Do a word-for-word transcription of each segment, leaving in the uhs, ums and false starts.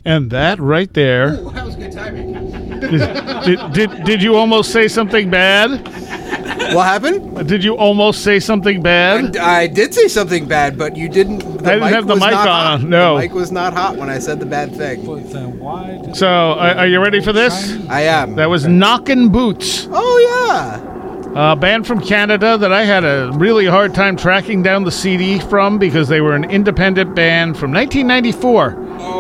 And that right there. Ooh, that was good timing. Did, did, did, did you almost say something bad? What happened? Did you almost say something bad? I, I did say something bad, but you didn't. The I didn't mic have the was mic not on, hot. no. The mic was not hot when I said the bad thing. But then why did So, are, are you ready for this? I am. That was Knockin' Boots, Oh, yeah. a band from Canada that I had a really hard time tracking down the C D from because they were an independent band from nineteen ninety-four.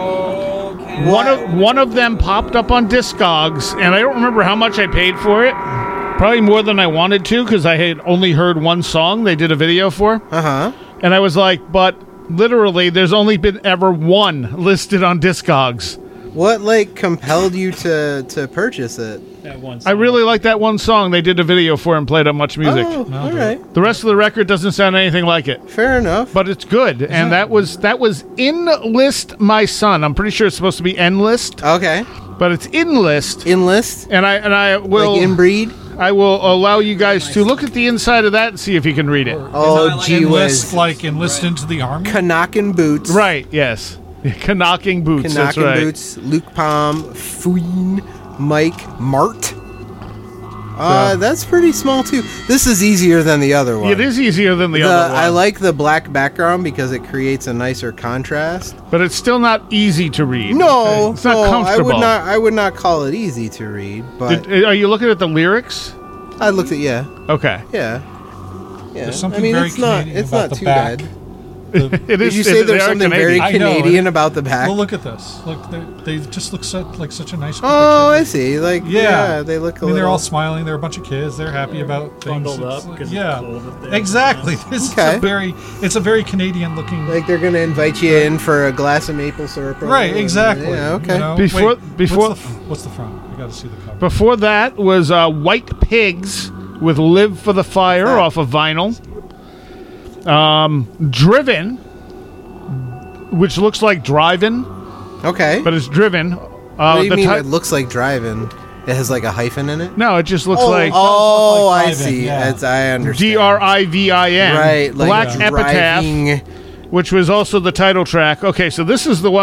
One of one of them popped up on Discogs, and I don't remember how much I paid for it. Probably more than I wanted to because I had only heard one song they did a video for. Uh-huh. And I was like, but literally, there's only been ever one listed on Discogs. What, like, compelled you to, to purchase it? That one I really like that one song they did a video for and played on Much Music. Oh, all right. The rest of the record doesn't sound anything like it. Fair enough. But it's good, and that was that was in list my son. I'm pretty sure it's supposed to be end list, Okay. but it's in list. Enlist? And I and I will Like inbreed? I will allow you guys to look at the inside of that and see if you can read it. Oh, gee enlist, whiz. like enlist into the army? Knockin' boots. Right? Yes. Knocking boots. That's Knockin' right. boots. Luke Palm. Fouine. Mike. Mart. Uh, So- that's pretty small too. This is easier than the other one. It is easier than the, The- other one. I like the black background because it creates a nicer contrast. but it's still not easy to read. No, it's not no, I comfortable. would not. I would not call it easy to read. But Did- are you looking at the lyrics? I looked at yeah, Okay. yeah, yeah. There's something I mean, very it's not. Canadian It's about not the too back. bad. It Did is. you say it- they there's are something Canadian. very I know, Canadian it- about the back? Well, look at this. Look, they, they just look so, like such a nice group Oh, of I kids. see. Like Yeah. yeah, they look. A I mean, they're little, all smiling. They're a bunch of kids. They're happy about things. Bundled It's up like- 'cause it's yeah, cold up there. exactly. This Okay. is a very, it's a very Canadian looking. like they're gonna invite you in for a glass of maple syrup. or right, whatever. exactly. Yeah. Okay. You know? Before- Wait, before- what's the, what's the front? I got to see the cover. Before that was uh, White Pigs with "Live for the Fire" Ah. off of vinyl. Um, Driven, which looks like driving, Okay. but it's driven. Uh, what do you the mean? ti- It looks like driving. It has like a hyphen in it. no, it just looks oh, like oh, like I driving, see. yeah. It's, I understand. D R I V I N. Right, like Black Epitaph, driving. which was also the title track. Okay, so this is the one.